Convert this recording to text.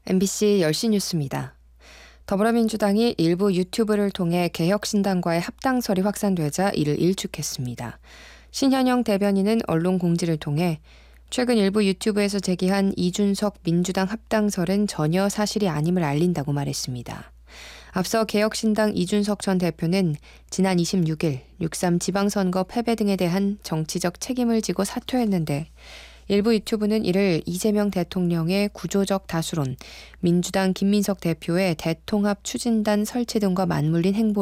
MBC 10시 뉴스입니다. 더불어민주당이 일부 유튜브를 통해 개혁신당과의 합당설이 확산되자 이를 일축했습니다. 신현영 대변인은 언론 공지를 통해 최근 일부 유튜브에서 제기한 이준석 민주당 합당설은 전혀 사실이 아님을 알린다고 말했습니다. 앞서 개혁신당 이준석 전 대표는 지난 26일 6.3 지방선거 패배 등에 대한 정치적 책임을 지고 사퇴했는데 일부 유튜브는 이를 이재명 대통령의 구조적 다수론, 민주당 김민석 대표의 대통합 추진단 설치 등과 맞물린 행보로